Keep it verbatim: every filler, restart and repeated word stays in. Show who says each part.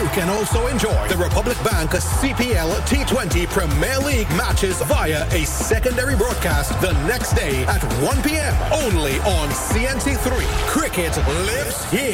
Speaker 1: can also enjoy the Republic Bank C P L T twenty Premier League matches via a secondary broadcast the next day at one p.m. only on C N C three. Cricket lives here.